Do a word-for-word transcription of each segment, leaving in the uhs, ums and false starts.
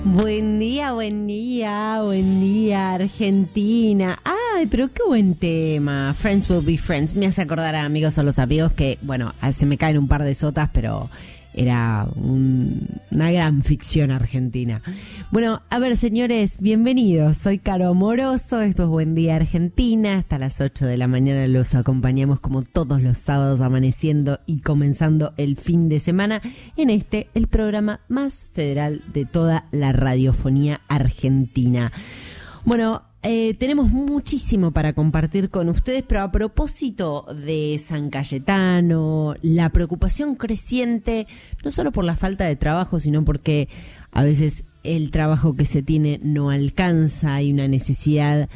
Buen día, buen día, buen día, Argentina. Ay, pero qué buen tema. Friends will be friends. Me hace acordar a Amigos son los amigos que, bueno, se me caen un par de sotas, pero era un, una gran ficción argentina. Bueno, a ver, señores, bienvenidos. Soy Caro Moroso, esto es Buen Día Argentina. Hasta las ocho de la mañana los acompañamos como todos los sábados, amaneciendo y comenzando el fin de semana en este, el programa más federal de toda la radiofonía argentina. Bueno, eh, tenemos muchísimo para compartir con ustedes, pero a propósito de San Cayetano, la preocupación creciente, no solo por la falta de trabajo, sino porque a veces el trabajo que se tiene no alcanza, hay una necesidad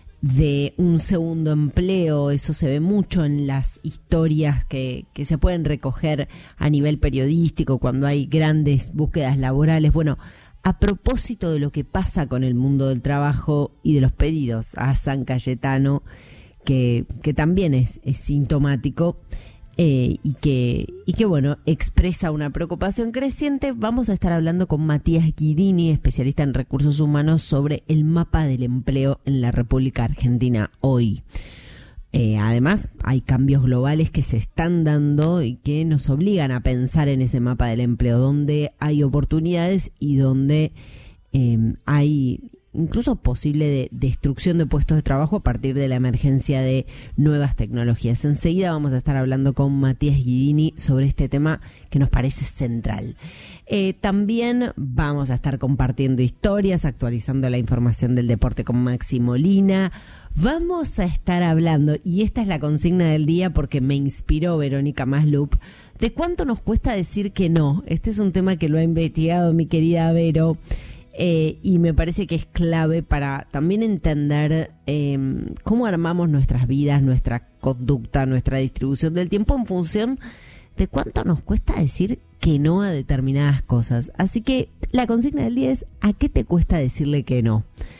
de un segundo empleo, eso se ve mucho en las historias que, que se pueden recoger a nivel periodístico cuando hay grandes búsquedas laborales. Bueno, a propósito de lo que pasa con el mundo del trabajo y de los pedidos a San Cayetano, que, que también es, es sintomático eh, y que, y que bueno, expresa una preocupación creciente, vamos a estar hablando con Matías Guidini, especialista en recursos humanos, sobre el mapa del empleo en la República Argentina hoy. Eh, además, hay cambios globales que se están dando y que nos obligan a pensar en ese mapa del empleo, donde hay oportunidades y donde eh, hay incluso posible de destrucción de puestos de trabajo a partir de la emergencia de nuevas tecnologías. Enseguida vamos a estar hablando con Matías Guidini sobre este tema que nos parece central. Eh, también vamos a estar compartiendo historias, actualizando la información del deporte con Maxi Molina. Vamos a estar hablando, y esta es la consigna del día porque me inspiró Verónica Maslup, de cuánto nos cuesta decir que no. Este es un tema que lo ha investigado mi querida Vero, eh, y me parece que es clave para también entender eh, cómo armamos nuestras vidas, nuestra conducta, nuestra distribución del tiempo en función de cuánto nos cuesta decir que no a determinadas cosas. Así que la consigna del día es: ¿a qué te cuesta decirle que no?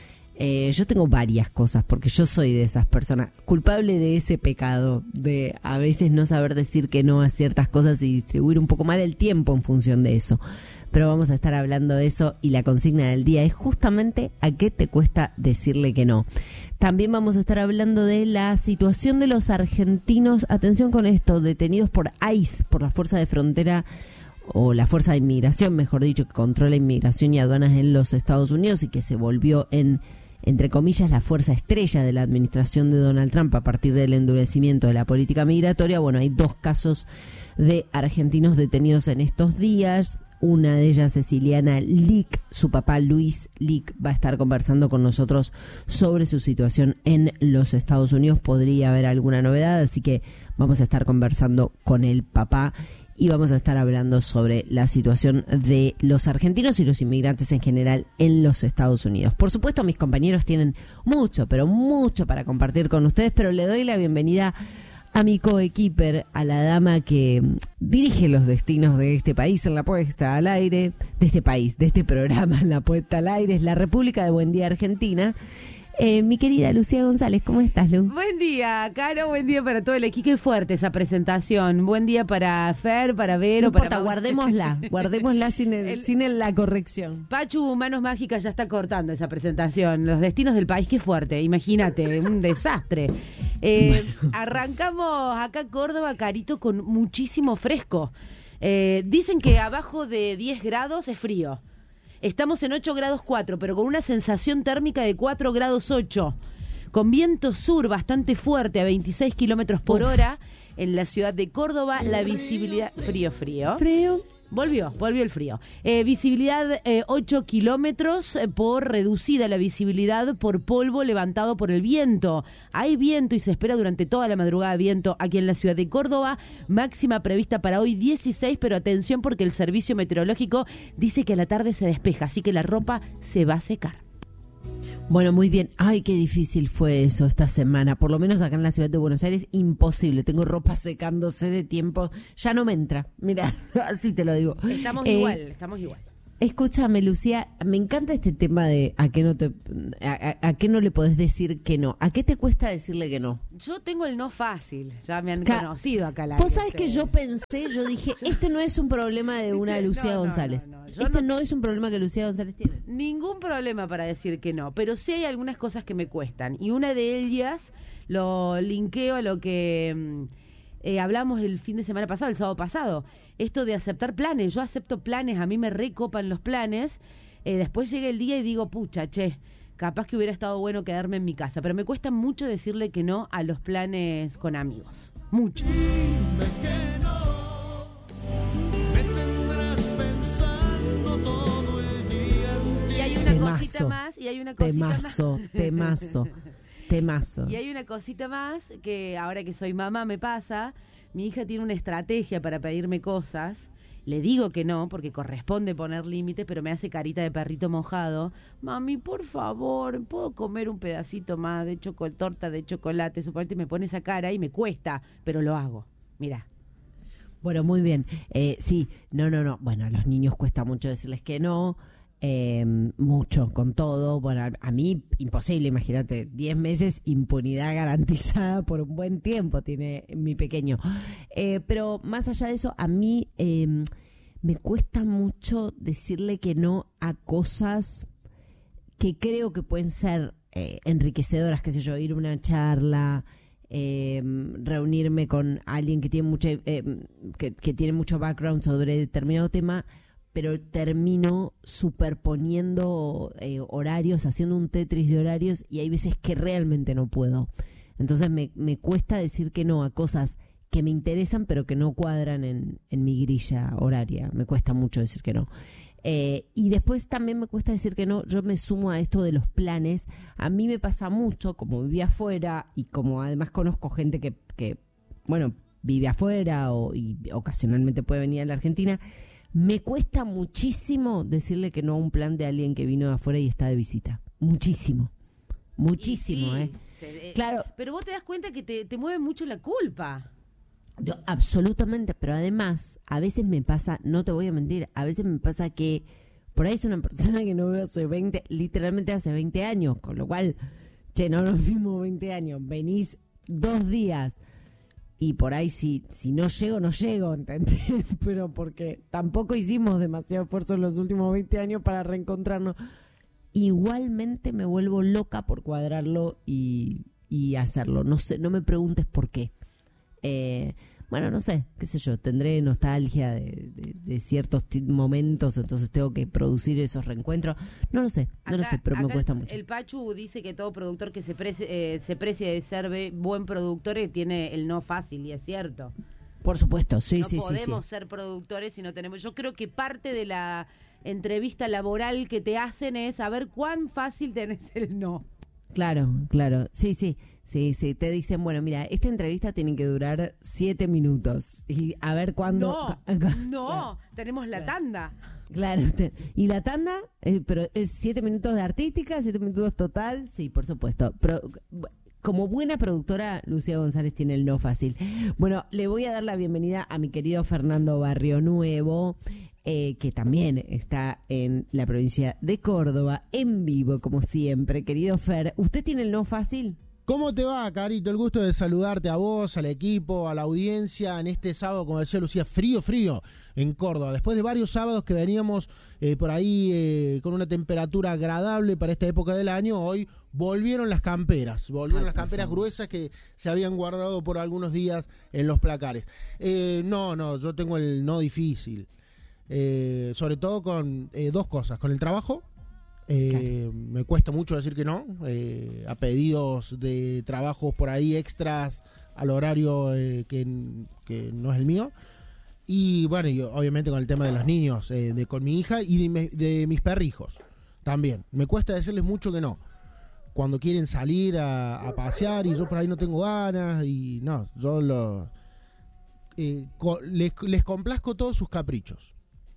Eh, yo tengo varias cosas, porque yo soy de esas personas, culpable de ese pecado, de a veces no saber decir que no a ciertas cosas y distribuir un poco mal el tiempo en función de eso. Pero vamos a estar hablando de eso, y la consigna del día es justamente ¿a qué te cuesta decirle que no? También vamos a estar hablando de la situación de los argentinos, atención con esto, detenidos por ICE, por la Fuerza de Frontera, o la Fuerza de Inmigración, mejor dicho, que controla inmigración y aduanas en los Estados Unidos y que se volvió en, entre comillas, la fuerza estrella de la administración de Donald Trump a partir del endurecimiento de la política migratoria. Bueno, hay dos casos de argentinos detenidos en estos días. Una de ellas, Ceciliana Lick, su papá Luis Lick va a estar conversando con nosotros sobre su situación en los Estados Unidos. Podría haber alguna novedad, así que vamos a estar conversando con el papá. Y vamos a estar hablando sobre la situación de los argentinos y los inmigrantes en general en los Estados Unidos. Por supuesto, mis compañeros tienen mucho, pero mucho para compartir con ustedes, pero le doy la bienvenida a mi coequiper, a la dama que dirige los destinos de este país en la puesta al aire, de este país, de este programa en la puesta al aire, es la República de Buen Día Argentina. Eh, mi querida Lucía González, ¿cómo estás, Lu? Buen día, Caro, buen día para todo el equipo. Qué fuerte esa presentación. Buen día para Fer, para Vero, no para... importa, guardémosla, guardémosla sin, el, el, sin el, la corrección. Pachu, Manos Mágicas, ya está cortando esa presentación. Los destinos del país, qué fuerte, imagínate, un desastre. Eh, bueno. Arrancamos acá Córdoba, Carito, con muchísimo fresco. Eh, dicen que abajo de diez grados es frío. Estamos en ocho grados cuatro, pero con una sensación térmica de cuatro grados ocho. Con viento sur bastante fuerte a veintiséis kilómetros por Uf. hora en la ciudad de Córdoba. La visibilidad... Frío, frío. Frío. Volvió, volvió el frío. Eh, visibilidad eh, ocho kilómetros eh, por reducida la visibilidad por polvo levantado por el viento. Hay viento y se espera durante toda la madrugada viento aquí en la ciudad de Córdoba. Máxima prevista para hoy dieciséis, pero atención porque el servicio meteorológico dice que a la tarde se despeja, así que la ropa se va a secar. Bueno, muy bien. Ay, qué difícil fue eso esta semana. Por lo menos acá en la ciudad de Buenos Aires, imposible. Tengo ropa secándose de tiempo. Ya no me entra. Mira, así te lo digo. Estamos eh, igual, estamos igual. Escúchame, Lucía, me encanta este tema de a qué no te, a, a, a qué no le podés decir que no. ¿A qué te cuesta decirle que no? Yo tengo el no fácil, ya me han Ca- conocido acá la. Vos sabés que yo pensé, yo dije, este no es un problema de una No, Lucía no, González. no, no, yo Este no- no es un problema que Lucía González tiene. Ningún problema para decir que no, pero sí hay algunas cosas que me cuestan. Y una de ellas lo linkeo a lo que mm, eh, hablamos el fin de semana pasado, el sábado pasado. Esto de aceptar planes. Yo acepto planes, a mí me recopan los planes. Eh, después llega el día y digo, pucha, che, capaz que hubiera estado bueno quedarme en mi casa. Pero me cuesta mucho decirle que no a los planes con amigos. Mucho. Dime que no, me tendrás pensando todo el día en ti. Y hay una Temazo. cosita más, y hay una cosita Temazo, más. temazo, temazo. Y hay una cosita más que ahora que soy mamá me pasa. Mi hija tiene una estrategia para pedirme cosas. Le digo que no, porque corresponde poner límites, pero me hace carita de perrito mojado. Mami, por favor, ¿puedo comer un pedacito más de choco- torta de chocolate? Suponete, me pone esa cara y me cuesta, pero lo hago. Mira. Bueno, muy bien. Eh, sí, no, no, no. Bueno, a los niños cuesta mucho decirles que no. Eh, mucho, con todo. Bueno, a, a mí imposible, imagínate, diez meses, impunidad garantizada por un buen tiempo tiene mi pequeño. Eh, pero más allá de eso, a mí eh, me cuesta mucho decirle que no a cosas que creo que pueden ser eh, enriquecedoras, qué sé yo, ir a una charla, eh, reunirme con alguien que tiene mucha, eh, que, que tiene mucho background sobre determinado tema, pero termino superponiendo eh, horarios, haciendo un Tetris de horarios, y hay veces que realmente no puedo. Entonces me, me cuesta decir que no a cosas que me interesan, pero que no cuadran en, en mi grilla horaria. Me cuesta mucho decir que no. Eh, y después también me cuesta decir que no. Yo me sumo a esto de los planes. A mí me pasa mucho, como vivía afuera y como además conozco gente que, que bueno, vive afuera o y ocasionalmente puede venir a la Argentina. Me cuesta muchísimo decirle que no a un plan de alguien que vino de afuera y está de visita. Muchísimo. Muchísimo, Y sí, ¿eh? te- eh, Claro. Pero vos te das cuenta que te, te mueve mucho la culpa. Yo, absolutamente, pero además, a veces me pasa, no te voy a mentir, a veces me pasa que por ahí es una persona que no veo hace veinte, literalmente hace veinte años, con lo cual, che, no nos vimos veinte años, venís dos días. Y por ahí si, si no llego, no llego, ¿entendés? Pero porque tampoco hicimos demasiado esfuerzo en los últimos veinte años para reencontrarnos. Igualmente me vuelvo loca por cuadrarlo y, y hacerlo. No sé, no me preguntes por qué. Eh, bueno, no sé, qué sé yo, tendré nostalgia de, de, de ciertos t- momentos, entonces tengo que producir esos reencuentros. No lo sé, no lo Acá- sé, pero me acá cuesta el, mucho. El Pachu dice que todo productor que se precie, eh, se precie de ser be- buen productor eh, tiene el no fácil, y es cierto. Por supuesto, sí, no sí, sí, podemos sí. ser productores si no tenemos. Yo creo que parte de la entrevista laboral que te hacen es saber cuán fácil tenés el no. Claro, claro, sí, sí, sí, sí, te dicen, bueno, mira, esta entrevista tiene que durar siete minutos y a ver cuándo... No, no, tenemos la tanda. Claro, te- y la tanda, eh, pero es siete minutos de artística, siete minutos total, sí, por supuesto. Pero bu- como buena productora, Lucía González tiene el no fácil. Bueno, le voy a dar la bienvenida a mi querido Fernando Barrio Nuevo, eh, que también está en la provincia de Córdoba, en vivo, como siempre. Querido Fer, ¿usted tiene el no fácil? ¿Cómo te va, Carito? El gusto de saludarte a vos, al equipo, a la audiencia en este sábado, como decía Lucía, frío, frío en Córdoba. Después de varios sábados que veníamos eh, por ahí eh, con una temperatura agradable para esta época del año, hoy volvieron las camperas, volvieron Ay, las por camperas favor. gruesas que se habían guardado por algunos días en los placares. Eh, no, no, yo tengo el no difícil, eh, sobre todo con eh, dos cosas, con el trabajo. Eh, me cuesta mucho decir que no, eh, a pedidos de trabajos por ahí extras al horario eh, que, que no es el mío. Y bueno, y obviamente con el tema de los niños, eh, de con mi hija y de, me- de mis perrijos también. Me cuesta decirles mucho que no. Cuando quieren salir a, a pasear y yo por ahí no tengo ganas y no, yo lo, eh, co- les, les complazco todos sus caprichos.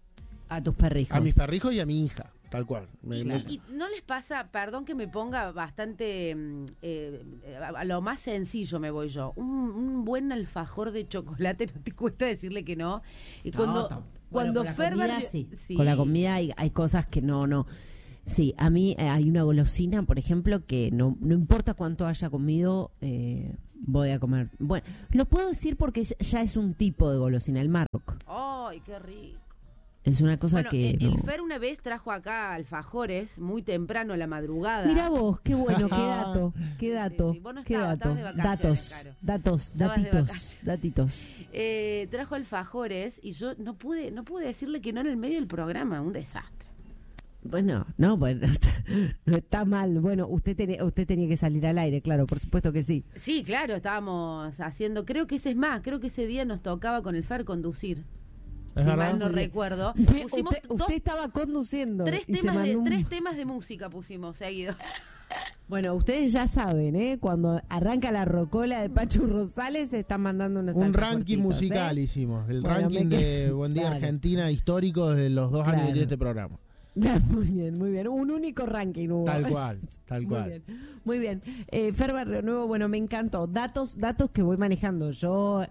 A tus perrijos. A mis perrijos y a mi hija, tal cual. Me- Claro. me- ¿Y no les pasa, perdón que me ponga bastante, mm, eh, a lo más sencillo me voy yo, un, un buen alfajor de chocolate, no te cuesta decirle que no? Y No, cuando tam- Cuando Bueno, con Fer la comida, Barrio- sí. sí. Con la comida hay, hay cosas que no, no. Sí, a mí eh, hay una golosina, por ejemplo, que no, no importa cuánto haya comido, eh, voy a comer. Bueno, lo puedo decir porque ya- ya es un tipo de golosina, el Marroc. ¡Ay, qué rico! Es una cosa Bueno, que el, no. el Fer una vez trajo acá alfajores muy temprano a la madrugada. Mira vos, qué bueno, qué dato, qué dato, sí. Vos no qué estabas, dato. estabas de vacaciones, Datos, Caro. datos, Estabas de datitos, vacaciones. datitos. Eh, trajo alfajores y yo no pude, no pude decirle que no en el medio del programa, un desastre. Bueno, no, bueno, no está mal. Bueno, usted tenía, usted tenía que salir al aire, claro, por supuesto que sí. Sí, claro, estábamos haciendo, creo que ese es más, creo que ese día nos tocaba con el Fer conducir. ¿Es Si verdad? mal no Muy bien. recuerdo. Usted, Pusimos usted- dos- usted estaba conduciendo. tres, y se temas de, mandó un- tres temas de música pusimos seguidos. Bueno, ustedes ya saben, ¿eh? Cuando arranca la rocola de Pachu Rosales, se están mandando unos Un alfajorcitos, ranking musical ¿eh? hicimos, el Bueno, ranking me de qued- Buen Día Claro. Argentina histórico desde los dos años que Claro. tiene este programa. Muy bien, muy bien. Un único ranking hubo. Tal cual, tal Muy cual. bien, muy bien. Eh, Fer Barrio Nuevo, bueno, me encantó. Datos, datos que voy manejando. Yo,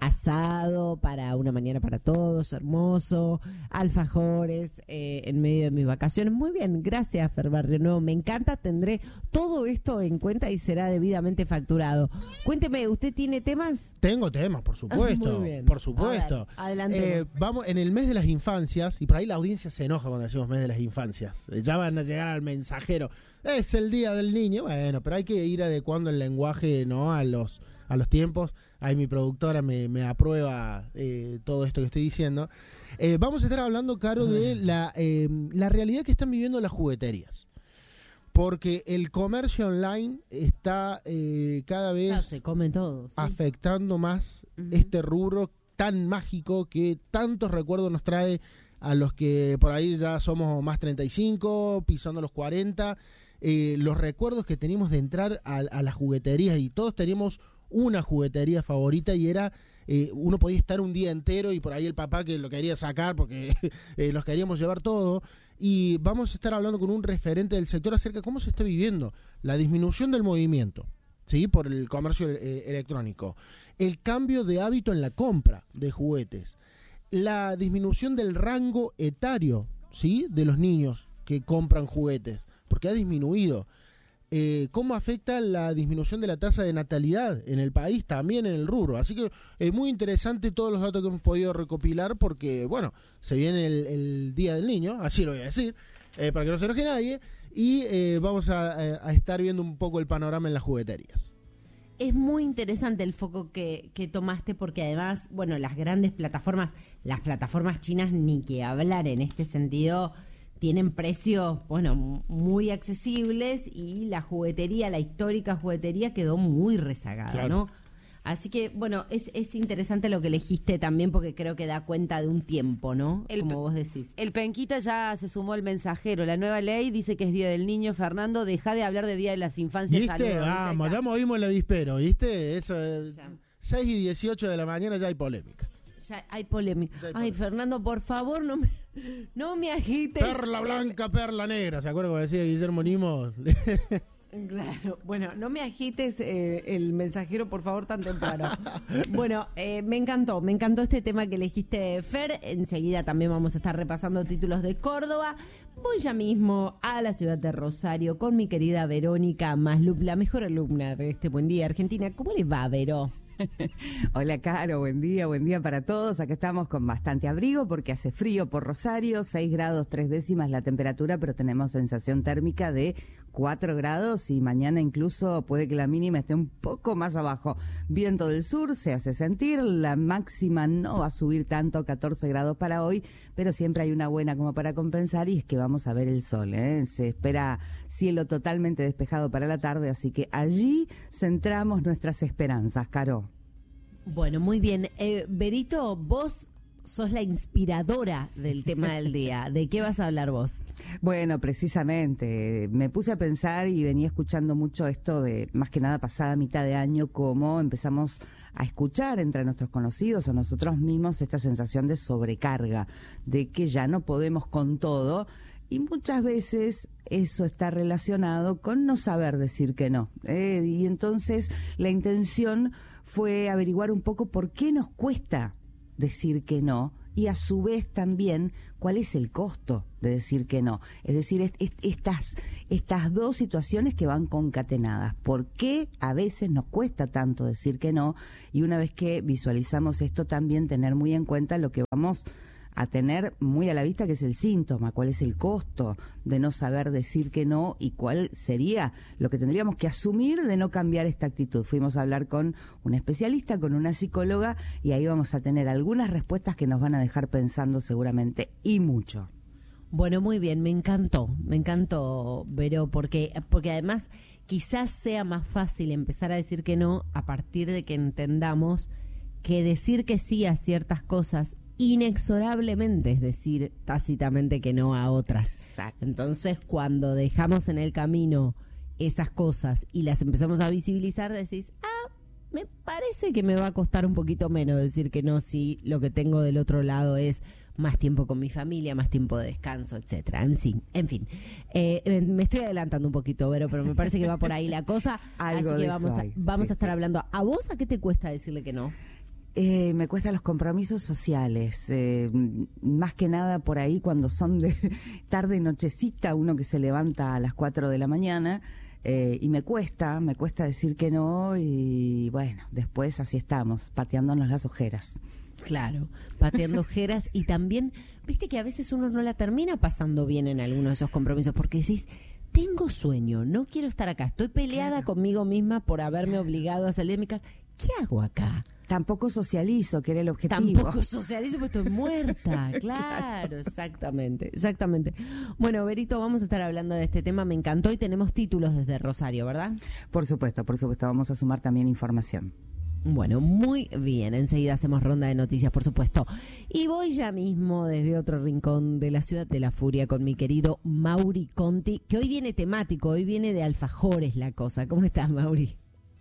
asado para una mañana para todos, hermoso, alfajores eh, en medio de mis vacaciones. Muy bien, gracias Fer Barrio Nuevo. Me encanta, tendré todo esto en cuenta y será debidamente facturado. Cuénteme, ¿usted tiene temas? Tengo temas, por supuesto, Muy bien. por supuesto. A ver, adelantemos. Eh, vamos, en el mes de las infancias, y por ahí la audiencia se enoja cuando decimos mes de las infancias. Eh, ya van a llegar al mensajero. Es el día del niño, bueno, pero hay que ir adecuando el lenguaje, ¿no? A los, a los tiempos. Ahí mi productora me, me aprueba eh, todo esto que estoy diciendo. Eh, vamos a estar hablando, Caro, de la, eh, la realidad que están viviendo las jugueterías. Porque el comercio online está eh, cada vez Claro, se come todo. ¿sí? afectando más Ujú. este rubro tan mágico que tantos recuerdos nos trae a los que por ahí ya somos más treinta y cinco, pisando los cuarenta, eh, los recuerdos que teníamos de entrar a, a las jugueterías, y todos teníamos una juguetería favorita, y era, eh, uno podía estar un día entero y por ahí el papá que lo quería sacar porque eh, los queríamos llevar todo. Y vamos a estar hablando con un referente del sector acerca de cómo se está viviendo la disminución del movimiento, ¿sí? Por el comercio eh, electrónico, el cambio de hábito en la compra de juguetes, la disminución del rango etario, ¿sí? De los niños que compran juguetes, porque ha disminuido. Eh, cómo afecta la disminución de la tasa de natalidad en el país, también en el rubro. Así que es muy interesante todos los datos que hemos podido recopilar, porque, bueno, se viene el, el Día del Niño, así lo voy a decir, eh, para que no se enoje nadie, y eh, vamos a, a estar viendo un poco el panorama en las jugueterías. Es muy interesante el foco que, que tomaste, porque además, bueno, las grandes plataformas, las plataformas chinas ni que hablar en este sentido, tienen precios, bueno, muy accesibles, y la juguetería, la histórica juguetería quedó muy rezagada, Claro. ¿no? Así que, bueno, es, es interesante lo que elegiste también, porque creo que da cuenta de un tiempo, ¿no? El- Como vos decís. El Penquita ya se sumó al mensajero. La nueva ley dice que es Día del Niño. Fernando, deja de hablar de Día de las Infancias. ¿Viste? Saludos. Vamos, Ahí ya está. movimos el avispero, ¿viste? Eso es Ya. seis y dieciocho de la mañana ya hay polémica. Ya hay polémica. Ya hay Ay, polémica. Fernando, por favor, no me, no me agites. Perla blanca, perla negra, ¿se acuerdan como decía Guillermo Nimos? Claro, bueno, no me agites eh, el mensajero, por favor, tan temprano. Bueno, eh, me encantó, me encantó este tema que elegiste, Fer. Enseguida también vamos a estar repasando títulos de Córdoba. Voy ya mismo a la ciudad de Rosario con mi querida Verónica Maslup, la mejor alumna de este Buen Día Argentina. ¿Cómo le va, Vero? Hola, Caro, buen día, buen día para todos. Acá estamos con bastante abrigo porque hace frío por Rosario, seis grados tres décimas la temperatura, pero tenemos sensación térmica de cuatro grados y mañana incluso puede que la mínima esté un poco más abajo. Viento del sur se hace sentir, la máxima no va a subir tanto, catorce grados para hoy, pero siempre hay una buena como para compensar, y es que vamos a ver el sol, ¿eh? Se espera cielo totalmente despejado para la tarde, así que allí centramos nuestras esperanzas, Caro. Bueno, muy bien. Eh, Berito, vos sos la inspiradora del tema del día. ¿De qué vas a hablar vos? Bueno, precisamente, me puse a pensar y venía escuchando mucho esto de, más que nada pasada mitad de año, cómo empezamos a escuchar entre nuestros conocidos o nosotros mismos esta sensación de sobrecarga, de que ya no podemos con todo, y muchas veces eso está relacionado con no saber decir que no. ¿eh? Y entonces la intención fue averiguar un poco por qué nos cuesta decir que no y a su vez también cuál es el costo de decir que no. Es decir, es, es, estas, estas dos situaciones que van concatenadas. ¿Por qué a veces nos cuesta tanto decir que no? Y una vez que visualizamos esto, también tener muy en cuenta lo que vamos a tener muy a la vista, que es el síntoma, cuál es el costo de no saber decir que no y cuál sería lo que tendríamos que asumir de no cambiar esta actitud. Fuimos a hablar con un especialista, con una psicóloga, y ahí vamos a tener algunas respuestas que nos van a dejar pensando seguramente, y mucho. Bueno, muy bien, me encantó, me encantó, Vero, porque, porque además quizás sea más fácil empezar a decir que no a partir de que entendamos que decir que sí a ciertas cosas inexorablemente es decir tácitamente que no a otras. Exacto. Entonces, cuando dejamos en el camino esas cosas y las empezamos a visibilizar, decís, ah, me parece que me va a costar un poquito menos decir que no si lo que tengo del otro lado es más tiempo con mi familia, más tiempo de descanso, etcétera. En fin, en fin. Eh, me estoy adelantando un poquito, Vero, pero me parece que va por ahí la cosa. Algo así que de vamos, eso a, hay. vamos Sí, a estar sí. hablando. ¿A vos a qué te cuesta decirle que no? Eh, me cuesta los compromisos sociales, eh, más que nada por ahí cuando son de tarde y nochecita, uno que se levanta a las cuatro de la mañana, eh, y me cuesta, me cuesta decir que no, y bueno, después así estamos, pateándonos las ojeras. Claro, pateando ojeras, y también, viste que a veces uno no la termina pasando bien en alguno de esos compromisos, porque decís, tengo sueño, no quiero estar acá, estoy peleada Claro. conmigo misma por haberme obligado a salir de mi casa, ¿qué hago acá? Tampoco socializo, que era el objetivo. Tampoco socializo porque estoy muerta. Claro, exactamente, exactamente. Bueno, Berito, vamos a estar hablando de este tema, me encantó, y tenemos títulos desde Rosario, ¿verdad? Por supuesto, por supuesto, vamos a sumar también información. Bueno, muy bien, enseguida hacemos ronda de noticias, por supuesto. Y voy ya mismo desde otro rincón de la ciudad de la furia con mi querido Mauri Conti, que hoy viene temático, hoy viene de alfajores la cosa. ¿Cómo estás, Mauri?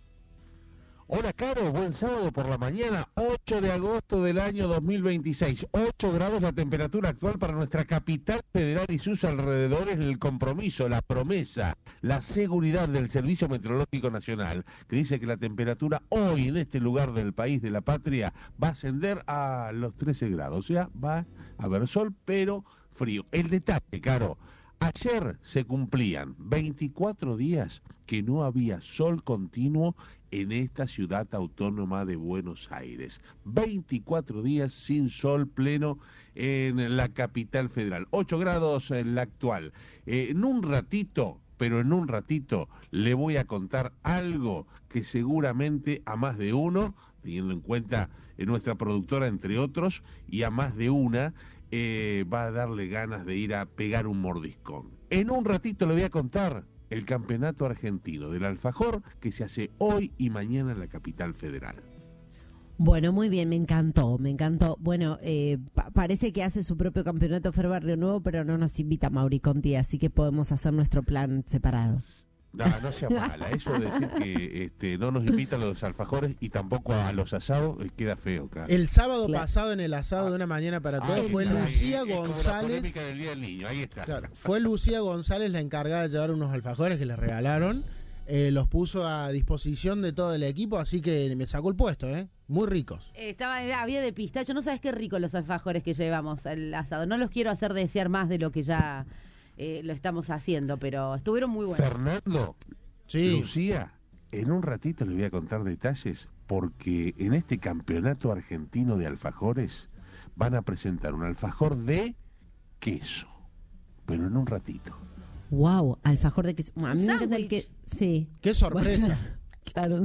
Hola, Caro, buen sábado por la mañana, ocho de agosto del año dos mil veintiséis, ocho grados la temperatura actual para nuestra capital federal y sus alrededores. El compromiso, la promesa, la seguridad del Servicio Meteorológico Nacional, que dice que la temperatura hoy en este lugar del país, de la patria, va a ascender a los trece grados, o sea, va a haber sol, pero frío. El detalle, Caro, ayer se cumplían veinticuatro días que no había sol continuo en esta ciudad autónoma de Buenos Aires. veinticuatro días sin sol pleno en la capital federal. ocho grados en la actual. Eh, en un ratito, pero en un ratito, le voy a contar algo que seguramente a más de uno, teniendo en cuenta eh, nuestra productora entre otros, y a más de una, eh, va a darle ganas de ir a pegar un mordiscón. En un ratito le voy a contar el campeonato argentino del alfajor que se hace hoy y mañana en la capital federal. Bueno, muy bien, me encantó, me encantó. Bueno, eh, pa- parece que hace su propio campeonato Fer Barrio Nuevo, pero no nos invita Mauri Conti, así que podemos hacer nuestro plan separado. No, no sea mala, eso de decir que este, no nos invitan a los alfajores y tampoco a los asados, eh, queda feo, cara. El sábado Claro. pasado en el asado de una mañana para todos Ahí fue está, Lucía es- es como la González. polémica del Día del Niño, ahí está. Claro, fue Lucía González la encargada de llevar unos alfajores que le regalaron. Eh, los puso a disposición de todo el equipo, así que me sacó el puesto, ¿eh? Muy ricos. Eh, Estaba, había de pistacho, no sabes qué rico los alfajores que llevamos al asado. No los quiero hacer desear más de lo que ya eh, lo estamos haciendo, pero estuvieron muy buenos. Fernando, Sí. Lucía, en un ratito les voy a contar detalles porque en este campeonato argentino de alfajores van a presentar un alfajor de queso, pero en un ratito. Wow, alfajor de queso. A mí me encanta el Sándwich. que... Sí. Qué sorpresa. Bueno, claro.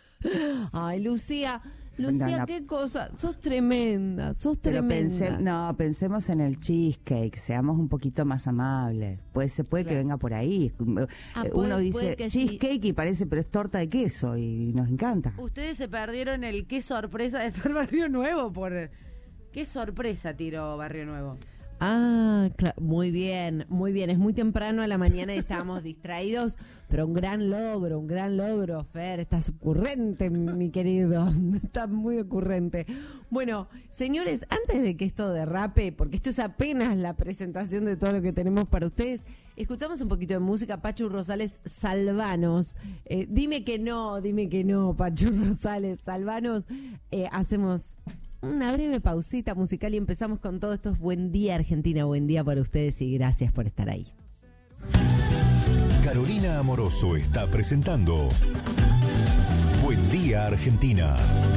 Ay, Lucía, Lucía, No, no. qué cosa. Sos tremenda, sos Pero tremenda. pense- no, pensemos en el cheesecake, seamos un poquito más amables. Pues se puede Claro. que venga por ahí. Ah, Eh, puede- Uno dice puede que sí. cheesecake y parece, pero es torta de queso y nos encanta. Ustedes se perdieron el qué sorpresa de Fer Barrio Nuevo por... Qué sorpresa tiró Barrio Nuevo. Ah, cla- muy bien, muy bien. Es muy temprano a la mañana y estábamos distraídos, pero un gran logro, un gran logro, Fer. Estás ocurrente, mi querido. Estás muy ocurrente. Bueno, señores, antes de que esto derrape, porque esto es apenas la presentación de todo lo que tenemos para ustedes, escuchamos un poquito de música. Pachu Rosales, Salvanos. Eh, dime que no, dime que no, Pachu Rosales, Salvanos. Eh, hacemos una breve pausita musical y empezamos con todo esto. Es Buen Día Argentina, buen día para ustedes y gracias por estar ahí. Carolina Amoroso está presentando Buen Día Argentina.